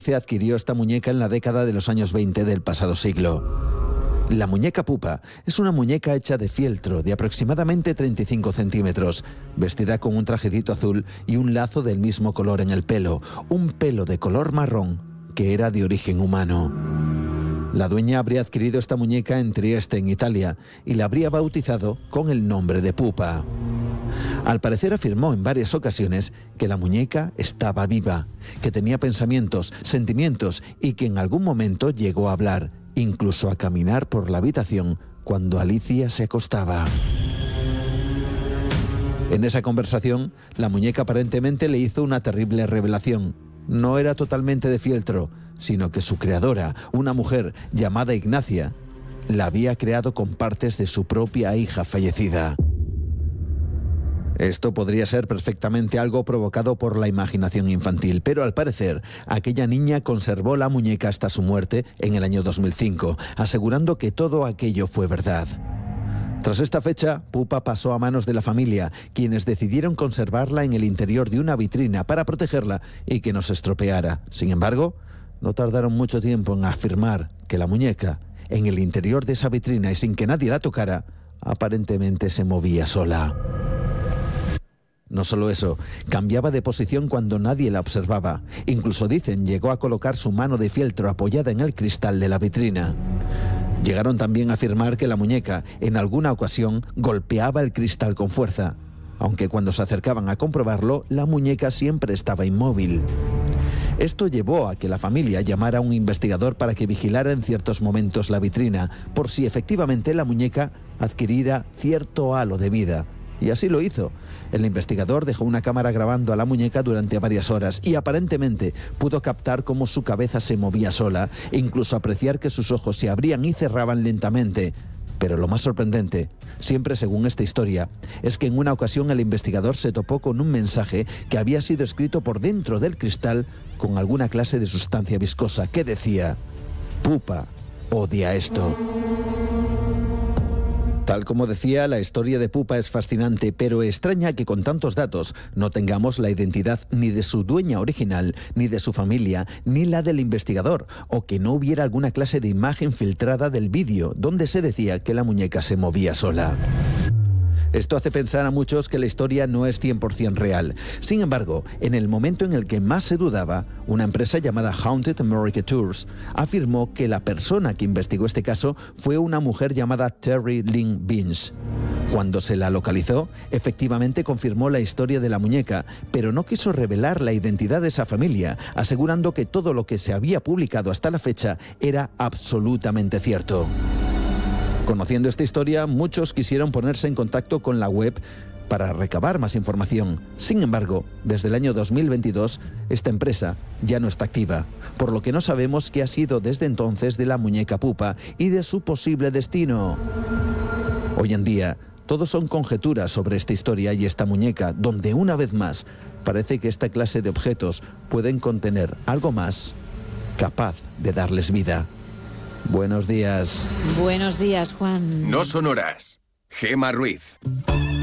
Se adquirió esta muñeca en la década de los años 20 del pasado siglo. La muñeca Pupa es una muñeca hecha de fieltro de aproximadamente 35 centímetros, vestida con un trajecito azul y un lazo del mismo color en el pelo, un pelo de color marrón que era de origen humano. La dueña habría adquirido esta muñeca en Trieste, en Italia, y la habría bautizado con el nombre de Pupa. Al parecer afirmó en varias ocasiones que la muñeca estaba viva, que tenía pensamientos, sentimientos y que en algún momento llegó a hablar, incluso a caminar por la habitación cuando Alicia se acostaba. En esa conversación, la muñeca aparentemente le hizo una terrible revelación. No era totalmente de fieltro, sino que su creadora, una mujer llamada Ignacia, la había creado con partes de su propia hija fallecida. Esto podría ser perfectamente algo provocado por la imaginación infantil, pero al parecer, aquella niña conservó la muñeca hasta su muerte en el año 2005, asegurando que todo aquello fue verdad. Tras esta fecha, Pupa pasó a manos de la familia, quienes decidieron conservarla en el interior de una vitrina para protegerla y que no se estropeara. Sin embargo, no tardaron mucho tiempo en afirmar que la muñeca, en el interior de esa vitrina y sin que nadie la tocara, aparentemente se movía sola. No solo eso, cambiaba de posición cuando nadie la observaba. Incluso dicen, llegó a colocar su mano de fieltro apoyada en el cristal de la vitrina. Llegaron también a afirmar que la muñeca, en alguna ocasión, golpeaba el cristal con fuerza, aunque cuando se acercaban a comprobarlo, la muñeca siempre estaba inmóvil. Esto llevó a que la familia llamara a un investigador para que vigilara en ciertos momentos la vitrina, por si efectivamente la muñeca adquiriera cierto halo de vida. Y así lo hizo. El investigador dejó una cámara grabando a la muñeca durante varias horas y aparentemente pudo captar cómo su cabeza se movía sola e incluso apreciar que sus ojos se abrían y cerraban lentamente. Pero lo más sorprendente, siempre según esta historia, es que en una ocasión el investigador se topó con un mensaje que había sido escrito por dentro del cristal con alguna clase de sustancia viscosa que decía: Pupa odia esto. Tal como decía, la historia de Pupa es fascinante, pero extraña que con tantos datos no tengamos la identidad ni de su dueña original, ni de su familia, ni la del investigador, o que no hubiera alguna clase de imagen filtrada del vídeo donde se decía que la muñeca se movía sola. Esto hace pensar a muchos que la historia no es 100% real. Sin embargo, en el momento en el que más se dudaba, una empresa llamada Haunted America Tours afirmó que la persona que investigó este caso fue una mujer llamada Terry Lynn Beans. Cuando se la localizó, efectivamente confirmó la historia de la muñeca, pero no quiso revelar la identidad de esa familia, asegurando que todo lo que se había publicado hasta la fecha era absolutamente cierto. Conociendo esta historia, muchos quisieron ponerse en contacto con la web para recabar más información. Sin embargo, desde el año 2022, esta empresa ya no está activa, por lo que no sabemos qué ha sido desde entonces de la muñeca Pupa y de su posible destino. Hoy en día, todo son conjeturas sobre esta historia y esta muñeca, donde una vez más parece que esta clase de objetos pueden contener algo más capaz de darles vida. Buenos días. Buenos días, Juan. No son horas. Gema Ruiz.